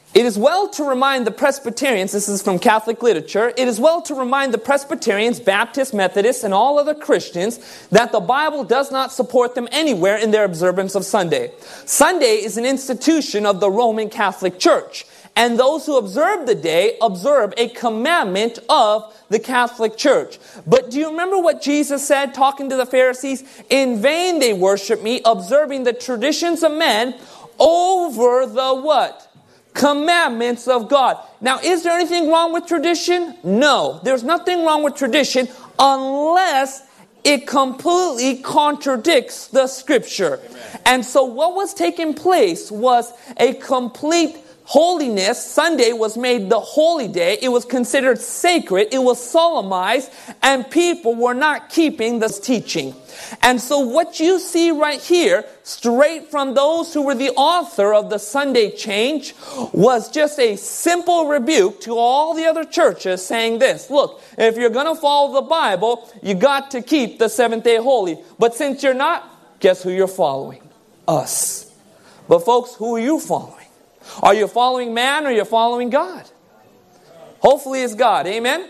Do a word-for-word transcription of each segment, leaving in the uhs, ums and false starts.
It is well to remind the Presbyterians, this is from Catholic literature, it is well to remind the Presbyterians, Baptists, Methodists, and all other Christians that the Bible does not support them anywhere in their observance of Sunday. Sunday is an institution of the Roman Catholic Church, and those who observe the day observe a commandment of the Catholic Church. But do you remember what Jesus said talking to the Pharisees? In vain they worship me, observing the traditions of men over the what? Commandments of God. Now, is there anything wrong with tradition? No. There's nothing wrong with tradition unless it completely contradicts the Scripture. Amen. And so what was taking place was a complete holiness. Sunday was made the holy day. It was considered sacred. It was solemnized. And people were not keeping this teaching. And so what you see right here, straight from those who were the author of the Sunday change, was just a simple rebuke to all the other churches saying this. Look, if you're going to follow the Bible, you got to keep the seventh day holy. But since you're not, guess who you're following? Us. But folks, who are you following? Are you following man or are you following God? Hopefully it's God. Amen?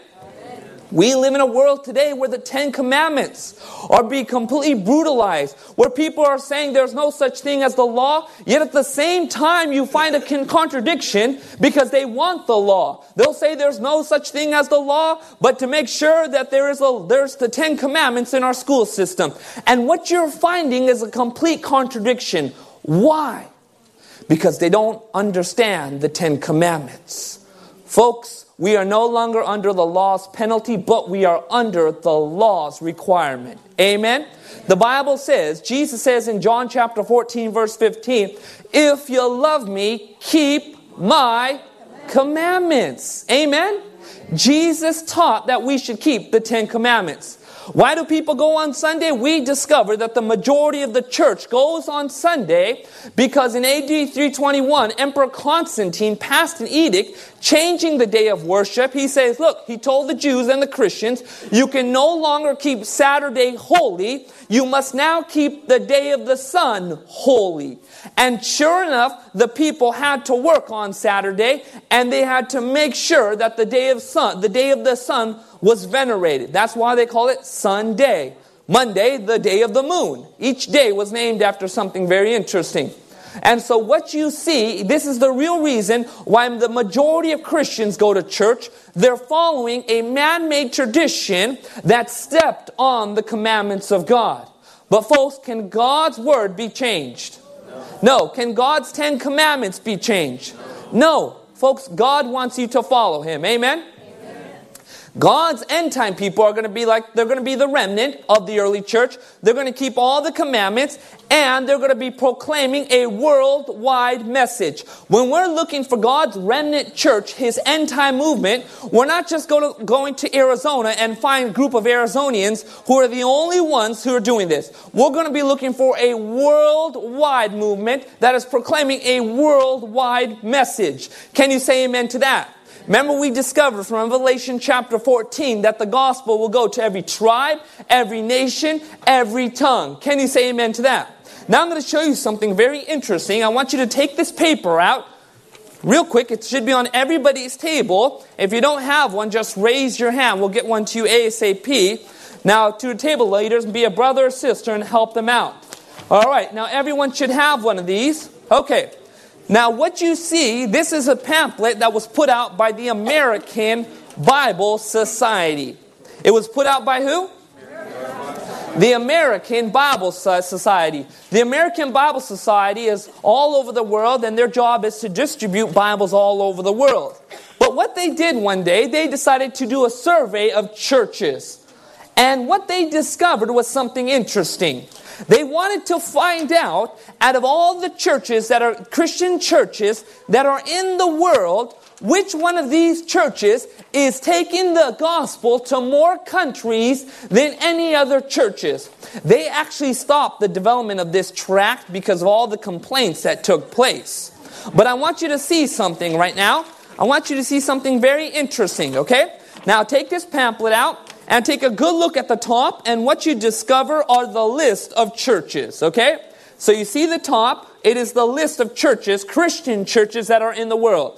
We live in a world today where the Ten Commandments are being completely brutalized, where people are saying there's no such thing as the law, yet at the same time you find a contradiction because they want the law. They'll say there's no such thing as the law, but to make sure that there is a, there's the Ten Commandments in our school system. And what you're finding is a complete contradiction. Why? Because they don't understand the Ten Commandments. Folks, we are no longer under the law's penalty, but we are under the law's requirement. Amen? The Bible says, Jesus says in John chapter fourteen, verse fifteen, if you love me, keep my commandments. Amen? Jesus taught that we should keep the Ten Commandments. Why do people go on Sunday? We discover that the majority of the church goes on Sunday because in A D three twenty-one, Emperor Constantine passed an edict changing the day of worship. He says, look, he told the Jews and the Christians, you can no longer keep Saturday holy. You must now keep the day of the sun holy. And sure enough, the people had to work on Saturday, and they had to make sure that the day of sun, the day of the sun was venerated. That's why they call it Sunday. Monday, the day of the moon. Each day was named after something very interesting. And so what you see, this is the real reason why the majority of Christians go to church. They're following a man-made tradition that stepped on the commandments of God. But folks, can God's word be changed? No. No. Can God's Ten Commandments be changed? No. No. Folks, God wants you to follow Him. Amen? God's end time people are going to be like, they're going to be the remnant of the early church. They're going to keep all the commandments, and they're going to be proclaiming a worldwide message. When we're looking for God's remnant church, His end time movement, we're not just go to, going to Arizona and find a group of Arizonians who are the only ones who are doing this. We're going to be looking for a worldwide movement that is proclaiming a worldwide message. Can you say amen to that? Remember, we discovered from Revelation chapter fourteen that the gospel will go to every tribe, every nation, every tongue. Can you say amen to that? Now I'm going to show you something very interesting. I want you to take this paper out real quick. It should be on everybody's table. If you don't have one, just raise your hand. We'll get one to you ASAP. Now, to the table leaders, be a brother or sister and help them out. All right. Now, everyone should have one of these. Okay. Now, what you see, this is a pamphlet that was put out by the American Bible Society. It was put out by who? The American Bible Society. The American Bible Society is all over the world, and their job is to distribute Bibles all over the world. But what they did one day, they decided to do a survey of churches. And what they discovered was something interesting. They wanted to find out, out of all the churches that are Christian churches that are in the world, which one of these churches is taking the gospel to more countries than any other churches. They actually stopped the development of this tract because of all the complaints that took place. But I want you to see something right now. I want you to see something very interesting, okay? Now take this pamphlet out. And take a good look at the top, and what you discover are the list of churches, okay? So you see the top, it is the list of churches, Christian churches that are in the world.